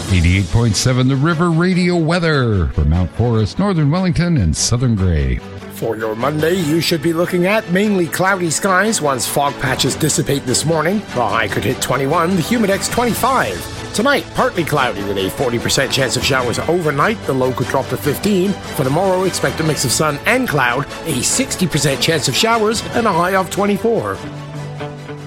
88.7 The River Radio weather for Mount Forest, Northern Wellington, and Southern Grey. For your Monday, you should be looking at mainly cloudy skies once fog patches dissipate this morning. The high could hit 21, the humidex 25. Tonight, partly cloudy with a 40% chance of showers overnight. The low could drop to 15. For tomorrow, expect a mix of sun and cloud, a 60% chance of showers, and a high of 24.